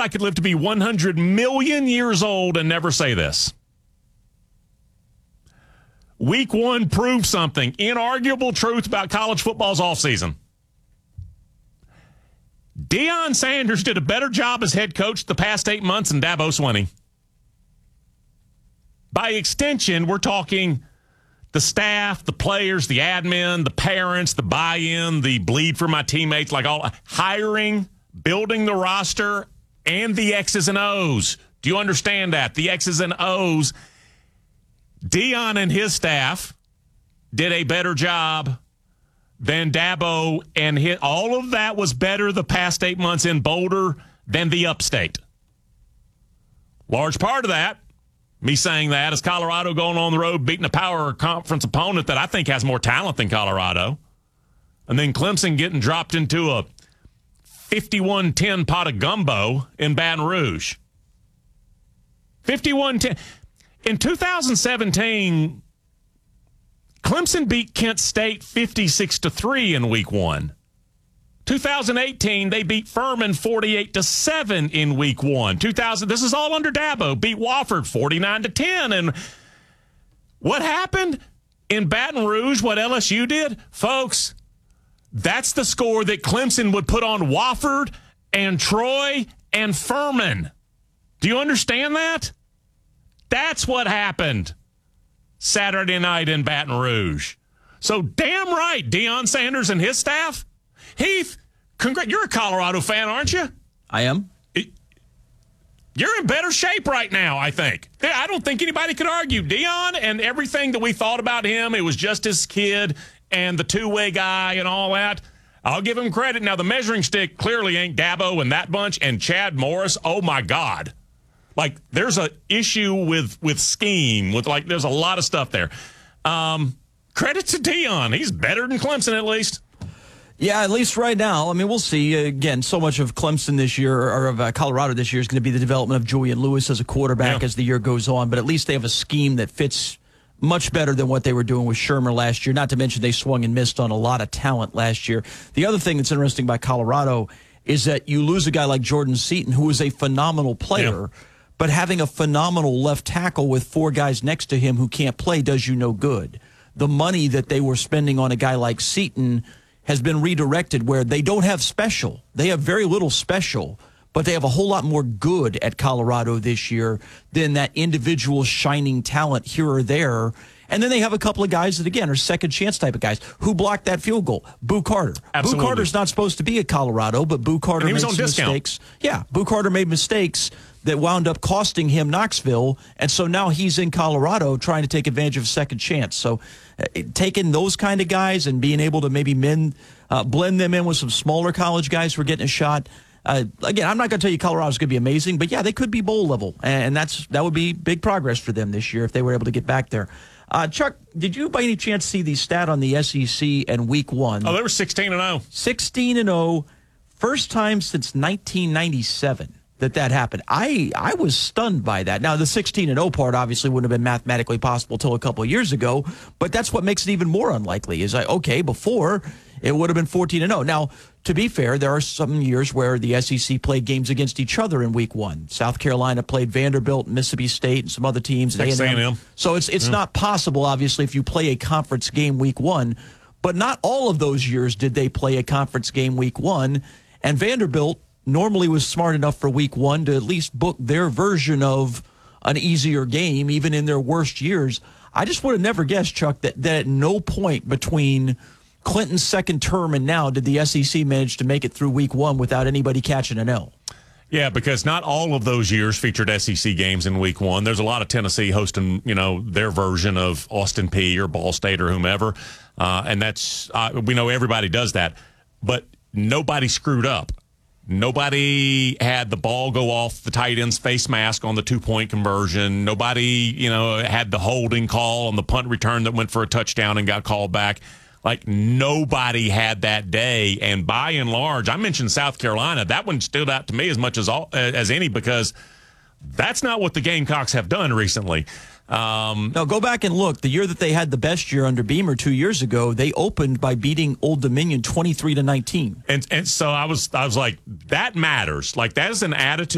I could live to be 100 million years old and never say this. Week 1 proved something. Inarguable truth about college football's offseason. Deion Sanders did a better job as head coach the past 8 months than Dabo Swinney. By extension, we're talking the staff, the players, the admin, the parents, the buy-in, the bleed for my teammates, like all hiring, building the roster, and the X's and O's. Do you understand that? The X's and O's. Deion and his staff did a better job than Dabo, and all of that was better the past 8 months in Boulder than the upstate. Large part of that, me saying that, is Colorado going on the road, beating a power conference opponent that I think has more talent than Colorado. And then Clemson getting dropped into a 51-10 pot of gumbo in Baton Rouge. 51-10. In 2017, Clemson beat Kent State 56-3 in week 1. 2018, they beat Furman 48-7 in week 1. This is all under Dabo. Beat Wofford 49-10. And what happened in Baton Rouge, what LSU did? Folks, that's the score that Clemson would put on Wofford and Troy and Furman. Do you understand that? That's what happened Saturday night in Baton Rouge. So damn right, Deion Sanders and his staff. Heath, you're a Colorado fan, aren't you? I am. You're in better shape right now, I think. I don't think anybody could argue. Deion and everything that we thought about him, it was just his kid and the two-way guy and all that. I'll give him credit. Now, the measuring stick clearly ain't Dabo and that bunch, and Chad Morris, oh, my God. Like, there's an issue with scheme, there's a lot of stuff there. Credit to Deion. He's better than Clemson, at least. Yeah, at least right now. I mean, we'll see. Again, so much of Clemson this year, or of Colorado this year, is going to be the development of Julian Lewis as a quarterback as the year goes on. But at least they have a scheme that fits much better than what they were doing with Shermer last year. Not to mention they swung and missed on a lot of talent last year. The other thing that's interesting about Colorado is that you lose a guy like Jordan Seaton, who is a phenomenal player, but having a phenomenal left tackle with 4 guys next to him who can't play does you no good. The money that they were spending on a guy like Seaton has been redirected where they don't have special. They have very little special, but they have a whole lot more good at Colorado this year than that individual shining talent here or there. And then they have a couple of guys that, again, are second chance type of guys. Who blocked that field goal? Boo Carter. Absolutely. Boo Carter's not supposed to be at Colorado, but Boo Carter made some mistakes. Yeah, Boo Carter made mistakes that wound up costing him Knoxville, and so now he's in Colorado trying to take advantage of a second chance. So taking those kind of guys and being able to maybe blend them in with some smaller college guys who are getting a shot. Again, I'm not going to tell you Colorado's going to be amazing, but yeah, they could be bowl level, and that would be big progress for them this year if they were able to get back there. Chuck, did you by any chance see the stat on the SEC and week 1? Oh, they were 16-0. 16-0, first time since 1997 that happened. I was stunned by that. Now, the 16-0 part obviously wouldn't have been mathematically possible till a couple of years ago, but that's what makes it even more unlikely. Is before it would have been 14-0. Now, to be fair, there are some years where the SEC played games against each other in week 1. South Carolina played Vanderbilt, Mississippi State, and some other teams. Texas A&M. So it's not possible, obviously, if you play a conference game week 1. But not all of those years did they play a conference game week 1. And Vanderbilt normally was smart enough for week 1 to at least book their version of an easier game, even in their worst years. I just would have never guessed, Chuck, that at no point between Clinton's second term and now did the SEC manage to make it through week 1 without anybody catching an L. Yeah, because not all of those years featured SEC games in week 1. There's a lot of Tennessee hosting, their version of Austin Peay or Ball State or whomever. And that's, we know everybody does that, but nobody screwed up. Nobody had the ball go off the tight end's face mask on the 2-point conversion. Nobody, had the holding call on the punt return that went for a touchdown and got called back. Like, nobody had that day. And by and large, I mentioned South Carolina. That one stood out to me as much as any because that's not what the Gamecocks have done recently. No, go back and look. The year that they had the best year under Beamer 2 years ago, they opened by beating Old Dominion 23-19. And so I was like, that matters. Like, that is an attitude.